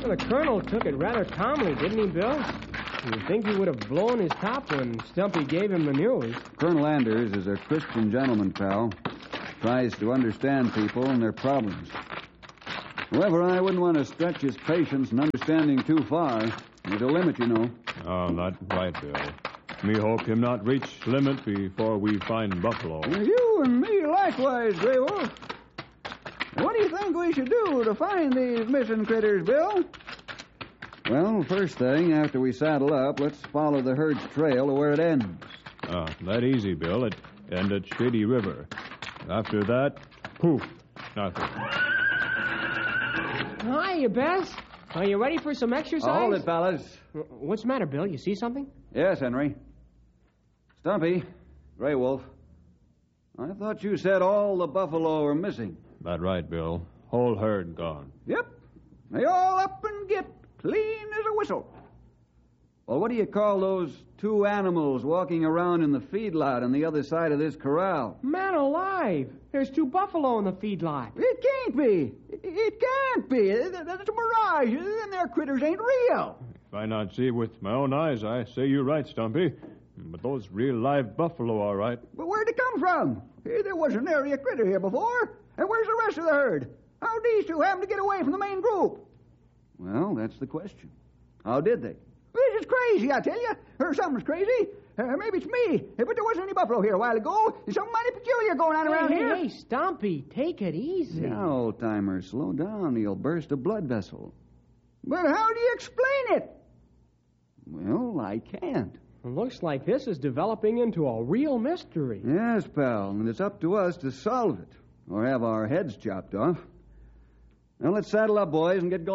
Well, the colonel took it rather calmly, didn't he, Bill? You'd think he would have blown his top when Stumpy gave him the news. Colonel Anders is a Christian gentleman, pal. Tries to understand people and their problems. However, I wouldn't want to stretch his patience and understanding too far. There's a limit, you know. Oh, that's right, Bill. Me hope him not reach limit before we find buffalo. You and me likewise, Grey Wolf. What do you think we should do to find these missing critters, Bill? Well, first thing, after we saddle up, let's follow the herd's trail to where it ends. That easy, Bill. It ended Shady River. After that, poof, nothing. Hiya, Bess. Are you ready for some exercise? Hold it, fellas. What's the matter, Bill? You see something? Yes, Henry. Stumpy, Grey Wolf, I thought you said all the buffalo are missing. That right, Bill. Whole herd gone. Yep. They all up and get clean as a whistle. Well, what do you call those two animals walking around in the feedlot on the other side of this corral? Man alive! There's two buffalo in the feedlot. It can't be. It can't be. That's a mirage. Them there critters ain't real. If I not see it with my own eyes, I say you're right, Stumpy. But those real live buffalo are right. But where'd they come from? There wasn't nary a critter here before. And where's the rest of the herd? How'd these two happen to get away from the main group? Well, that's the question. How did they? This is crazy, I tell you. Or something's crazy. Maybe it's me. But there wasn't any buffalo here a while ago. There's something mighty peculiar going on around here. Hey, Stumpy, take it easy. Now, old-timer, slow down. You'll burst a blood vessel. But how do you explain it? Well, I can't. It looks like this is developing into a real mystery. Yes, pal, and it's up to us to solve it, or have our heads chopped off. Now, let's saddle up, boys, and get going.